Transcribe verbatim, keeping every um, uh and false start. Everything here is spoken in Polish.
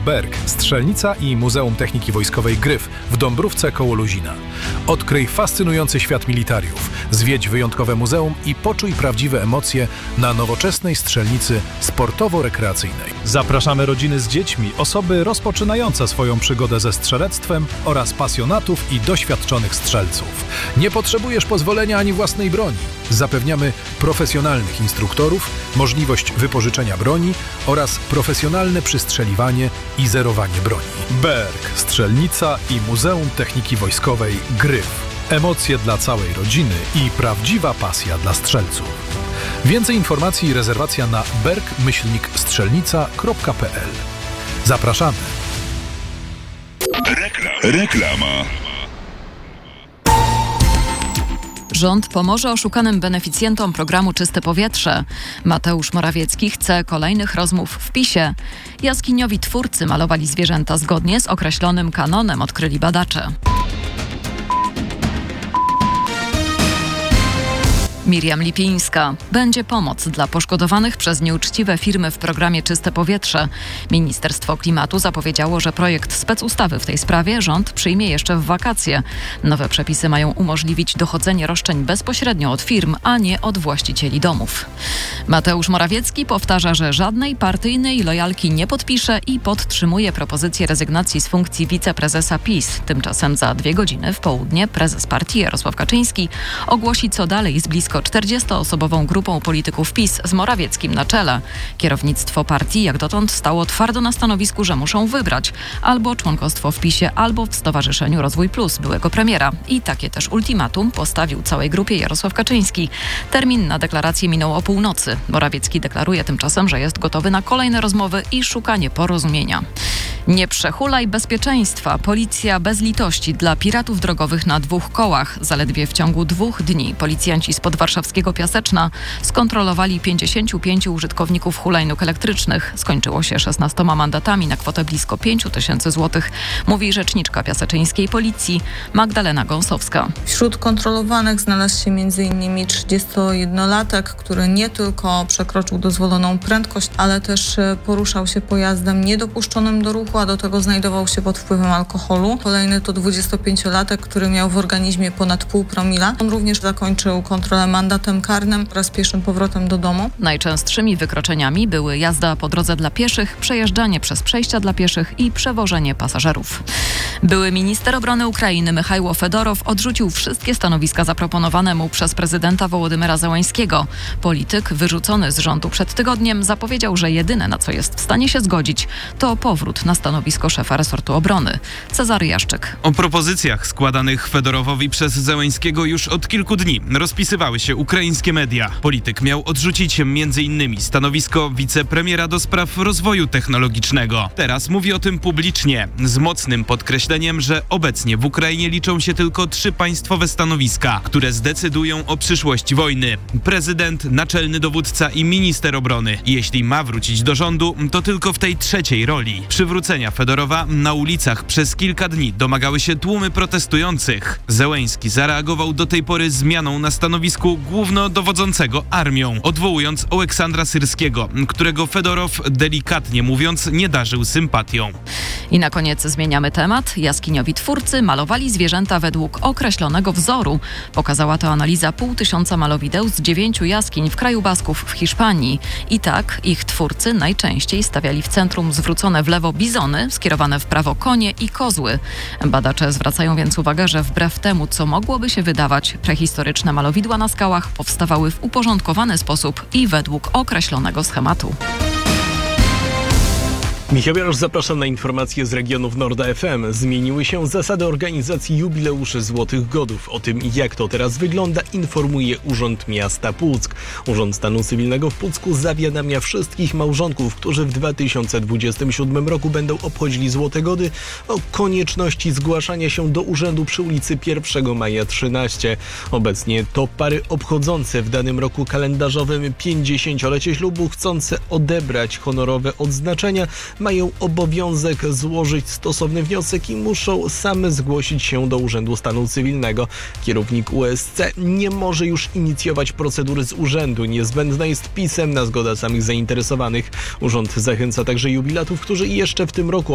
Berk, strzelnica i Muzeum Techniki Wojskowej Gryf w Dąbrówce koło Luzina. Odkryj fascynujący świat militariów, zwiedź wyjątkowe muzeum i poczuj prawdziwe emocje na nowoczesnej strzelnicy sportowo-rekreacyjnej. Zapraszamy rodziny z dziećmi, osoby rozpoczynające swoją przygodę ze strzelectwem oraz pasjonatów i doświadczonych strzelców. Nie potrzebujesz pozwolenia ani własnej broni. Zapewniamy profesjonalnych instruktorów, możliwość wypożyczenia broni oraz profesjonalne przystrzeliwanie i zerowanie broni. Berk, strzelnica i Muzeum Techniki Wojskowej Gryf. Emocje dla całej rodziny i prawdziwa pasja dla strzelców. Więcej informacji i rezerwacja na berk myślnik strzelnica kropka p l. Zapraszamy. Reklama. Rząd pomoże oszukanym beneficjentom programu Czyste Powietrze. Mateusz Morawiecki chce kolejnych rozmów w PiSie. Jaskiniowi twórcy malowali zwierzęta zgodnie z określonym kanonem, odkryli badacze. Miriam Lipińska. Będzie pomoc dla poszkodowanych przez nieuczciwe firmy w programie Czyste Powietrze. Ministerstwo Klimatu zapowiedziało, że projekt specustawy w tej sprawie rząd przyjmie jeszcze w wakacje. Nowe przepisy mają umożliwić dochodzenie roszczeń bezpośrednio od firm, a nie od właścicieli domów. Mateusz Morawiecki powtarza, że żadnej partyjnej lojalki nie podpisze i podtrzymuje propozycję rezygnacji z funkcji wiceprezesa PiS. Tymczasem za dwie godziny w południe prezes partii Jarosław Kaczyński ogłosi, co dalej z blisko czterdziestoosobową grupą polityków PiS z Morawieckim na czele. Kierownictwo partii jak dotąd stało twardo na stanowisku, że muszą wybrać albo członkostwo w PiSie, albo w Stowarzyszeniu Rozwój Plus byłego premiera. I takie też ultimatum postawił całej grupie Jarosław Kaczyński. Termin na deklarację minął o północy. Morawiecki deklaruje tymczasem, że jest gotowy na kolejne rozmowy i szukanie porozumienia. Nie przehulaj bezpieczeństwa. Policja bez litości dla piratów drogowych na dwóch kołach. Zaledwie w ciągu dwóch dni policjanci spod warszawskiego Piaseczna skontrolowali pięćdziesięciu pięciu użytkowników hulajnóg elektrycznych. Skończyło się szesnastoma mandatami na kwotę blisko pięciu tysięcy złotych, mówi rzeczniczka piaseczyńskiej policji Magdalena Gąsowska. Wśród kontrolowanych znalazł się między innymi trzydziestojednolatek, który nie tylko przekroczył dozwoloną prędkość, ale też poruszał się pojazdem niedopuszczonym do ruchu, a do tego znajdował się pod wpływem alkoholu. Kolejny to dwudziestopięciolatek, który miał w organizmie ponad pół promila. On również zakończył kontrolę mandatem karnym oraz pieszym powrotem do domu. Najczęstszymi wykroczeniami były jazda po drodze dla pieszych, przejeżdżanie przez przejścia dla pieszych i przewożenie pasażerów. Były minister obrony Ukrainy Michajło Fedorow odrzucił wszystkie stanowiska zaproponowane mu przez prezydenta Wołodymyra Zełańskiego. Polityk wyrzucony z rządu przed tygodniem zapowiedział, że jedyne, na co jest w stanie się zgodzić, to powrót na stanowisko szefa resortu obrony. Cezary Jaszczyk. O propozycjach składanych Fedorowowi przez Zełańskiego już od kilku dni rozpisywały się ukraińskie media. Polityk miał odrzucić między innymi stanowisko wicepremiera do spraw rozwoju technologicznego. Teraz mówi o tym publicznie, z mocnym podkreśleniem, że obecnie w Ukrainie liczą się tylko trzy państwowe stanowiska, które zdecydują o przyszłości wojny. Prezydent, naczelny dowódca i minister obrony. Jeśli ma wrócić do rządu, to tylko w tej trzeciej roli. Przywrócenia Fedorowa na ulicach przez kilka dni domagały się tłumy protestujących. Zełański zareagował do tej pory zmianą na stanowisku głównodowodzącego armią, odwołując Oleksandra Syrskiego, którego Fedorow, delikatnie mówiąc, nie darzył sympatią. I na koniec zmieniamy temat. Jaskiniowi twórcy malowali zwierzęta według określonego wzoru. Pokazała to analiza pół tysiąca malowideł z dziewięciu jaskiń w kraju Basków w Hiszpanii. I tak ich twórcy najczęściej stawiali w centrum zwrócone w lewo bizony, skierowane w prawo konie i kozły. Badacze zwracają więc uwagę, że wbrew temu, co mogłoby się wydawać, prehistoryczne malowidła na skałach powstawały w uporządkowany sposób i według określonego schematu. Michał Jarosz, zapraszam na informacje z regionów Norda F M. Zmieniły się zasady organizacji jubileuszy Złotych Godów. O tym, jak to teraz wygląda, informuje Urząd Miasta Puck. Urząd Stanu Cywilnego w Pucku zawiadamia wszystkich małżonków, którzy w dwa tysiące dwudziestym siódmym roku będą obchodzili Złote Gody, o konieczności zgłaszania się do urzędu przy ulicy pierwszego maja trzynaście. Obecnie to pary obchodzące w danym roku kalendarzowym pięćdziesięciolecie ślubu, chcące odebrać honorowe odznaczenia, mają obowiązek złożyć stosowny wniosek i muszą same zgłosić się do Urzędu Stanu Cywilnego. Kierownik U S C nie może już inicjować procedury z urzędu. Niezbędna jest pisemna zgoda samych zainteresowanych. Urząd zachęca także jubilatów, którzy jeszcze w tym roku